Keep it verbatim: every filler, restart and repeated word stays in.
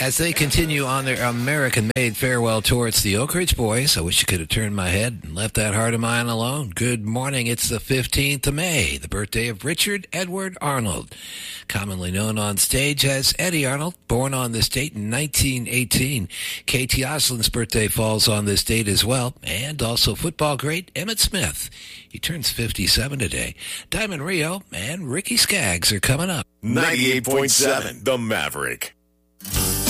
As they continue on their American-made farewell tour, it's the Oak Ridge Boys. I wish you could have turned my head and left that heart of mine alone. Good morning. It's the fifteenth of May, the birthday of Richard Edward Arnold, commonly known on stage as Eddie Arnold, born on this date in nineteen eighteen. Katie Oslin's birthday falls on this date as well, and also football great Emmitt Smith. He turns fifty-seven today. Diamond Rio and Ricky Skaggs are coming up. ninety-eight point seven, The Maverick.